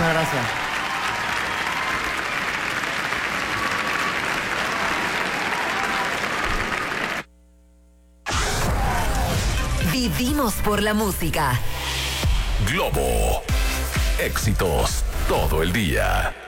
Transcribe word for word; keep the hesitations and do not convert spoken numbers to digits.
Muchas gracias. Vivimos por la música. Globo. Éxitos todo el día.